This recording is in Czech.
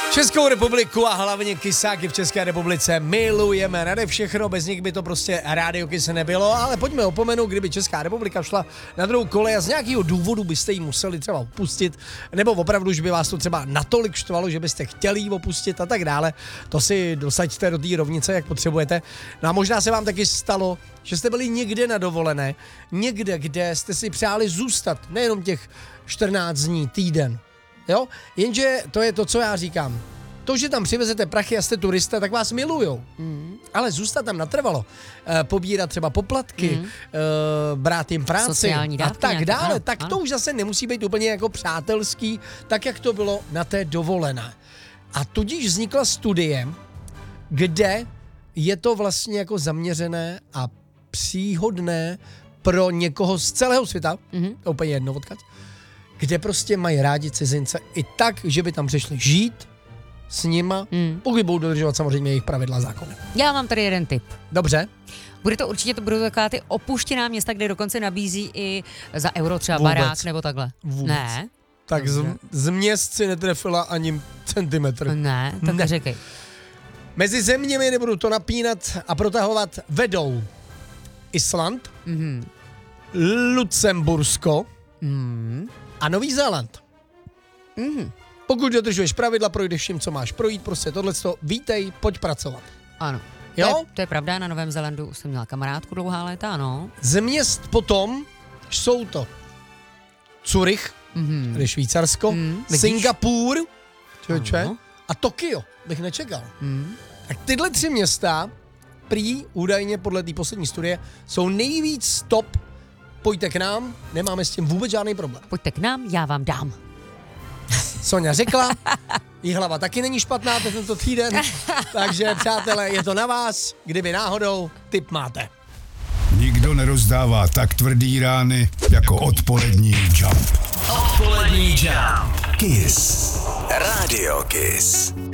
Českou republiku a hlavně kysáky v České republice milujeme nade všechno, bez nich by to prostě Rádio Kiss nebylo, ale pojďme opomenout, kdyby Česká republika šla na druhou kolej a z nějakého důvodu byste ji museli třeba opustit, nebo opravdu už by vás to třeba natolik štvalo, že byste chtěli ji opustit a tak dále, to si dosaďte do té rovnice, jak potřebujete. No a možná se vám taky stalo, že jste byli někde na dovolené, někde, kde jste si přáli zůstat, nejenom těch 14 dní, týden. Jo? Jenže to je to, co já říkám. To, že tam přivezete prachy a jste turista, tak vás milujou. Ale zůstat tam natrvalo, pobírat třeba poplatky, brát jim práci a tak dále, tak to už zase nemusí být úplně jako přátelský, tak jak to bylo na té dovolené. A tudíž vznikla studie, kde je to vlastně jako zaměřené a příhodné pro někoho z celého světa, úplně jedno odkud, kde prostě mají rádi cizince i tak, že by tam přišli žít s nima, pokud budou dodržovat samozřejmě jejich pravidla a zákony. Já mám tady jeden tip. Dobře. Budou taková ty opuštěná města, kde dokonce nabízí i za euro třeba barák nebo takhle. Vůbec. Ne. Tak z měst si netrefila ani centimetr. Ne, tak neřekej. Mezi zeměmi, nebudu to napínat a protahovat, vedou Island, Lucembursko a Nový Zéland. Pokud dodržuješ pravidla, projdeš vším, co máš projít, prostě tohleto, vítej, pojď pracovat. Ano. Jo? To je pravda, na Novém Zélandu jsem měla kamarádku dlouhá léta, ano. Z měst potom jsou to Zurich, tedy Švýcarsko, Singapur, a Tokio, bych nečekal. Tak tyhle 3 města, prý údajně podle té poslední studie, jsou nejvíc top. Pojďte k nám, nemáme s tím vůbec žádný problém. Pojďte k nám, já vám dám. Soňa řekla, jí hlava taky není špatná tento týden, takže přátelé, je to na vás, kdyby náhodou tip máte. Nikdo nerozdává tak tvrdý rány jako odpolední Jump. Odpolední Jump. Kiss. Radio Kiss.